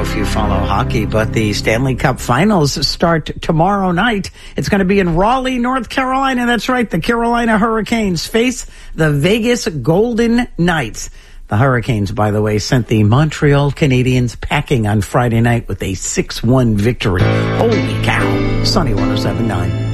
if you follow hockey, but the Stanley Cup Finals start tomorrow night. It's going to be in Raleigh, North Carolina. That's right. The Carolina Hurricanes face the Vegas Golden Knights. The Hurricanes, by the way, sent the Montreal Canadiens packing on Friday night with a 6-1 victory. Holy cow. Sunny 107.9.